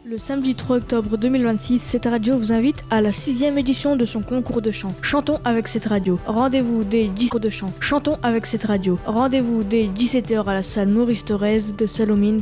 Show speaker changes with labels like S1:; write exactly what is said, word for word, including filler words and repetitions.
S1: Le samedi trois octobre deux mille vingt-six, cette radio vous invite à la sixième édition de son concours de chant. Chantons avec cette radio. Rendez-vous dès dix heures de chant. Chantons avec cette radio. Rendez-vous dès dix-sept heures à la salle Maurice Thorez de Salomine.